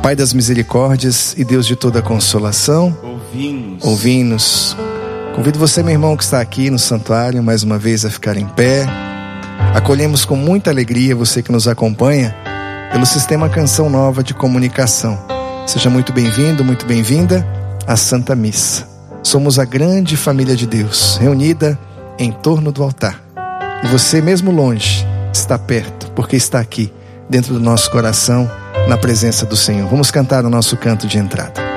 Pai das misericórdias e Deus de toda consolação, ouvi-nos. Convido você, meu irmão, que está aqui no santuário, mais uma vez a ficar em pé. Acolhemos com muita alegria você que nos acompanha pelo Sistema Canção Nova de Comunicação. Seja muito bem-vindo, muito bem-vinda à Santa Missa. Somos a grande família de Deus, reunida em torno do altar. E você, mesmo longe, está perto, porque está aqui, dentro do nosso coração, na presença do Senhor. Vamos cantar o nosso canto de entrada.